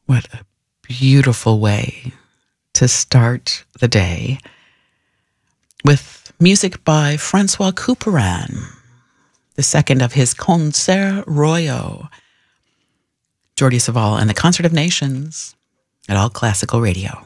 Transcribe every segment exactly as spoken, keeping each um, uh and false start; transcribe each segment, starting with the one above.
What a beautiful way to start the day with music by Francois Couperin, the second of his Concerts Royaux, Jordi Savall and the Concert of Nations at All Classical Radio.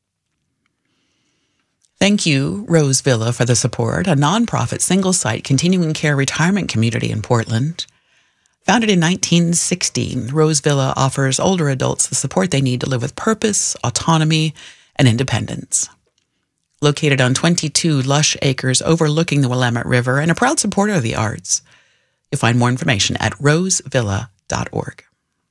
Thank you, Rose Villa, for the support, a nonprofit single-site continuing care retirement community in Portland. Founded in nineteen sixty, Rose Villa offers older adults the support they need to live with purpose, autonomy, and independence. Located on twenty-two lush acres overlooking the Willamette River and a proud supporter of the arts, you'll find more information at rose villa dot org.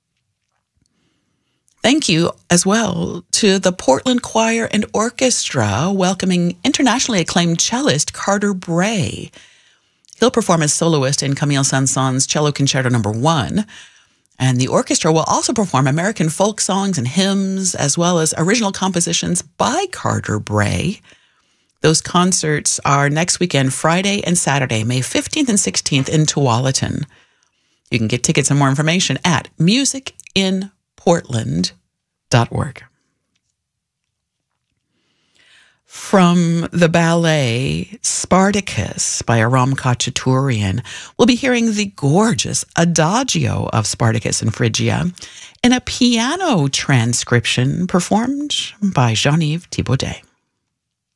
Thank you as well to the Portland Choir and Orchestra, welcoming internationally acclaimed cellist Carter Bray. He'll perform as soloist in Camille Saint-Saëns' Cello Concerto Number One, and the orchestra will also perform American folk songs and hymns, as well as original compositions by Carter Bray. Those concerts are next weekend, Friday and Saturday, May fifteenth and sixteenth in Tualatin. You can get tickets and more information at music in portland dot org. From the ballet Spartacus by Aram Khachaturian, we'll be hearing the gorgeous Adagio of Spartacus and Phrygia in a piano transcription performed by Jean-Yves Thibaudet.